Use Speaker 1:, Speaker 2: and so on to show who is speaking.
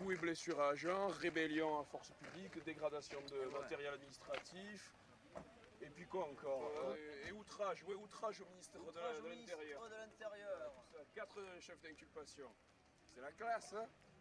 Speaker 1: coups et blessures à agents, rébellion à force publique, dégradation de matériel administratif. Et puis quoi encore et outrage, outrage au ministère de l'Intérieur.
Speaker 2: 4
Speaker 1: 4 chefs d'inculpation. C'est la classe, hein.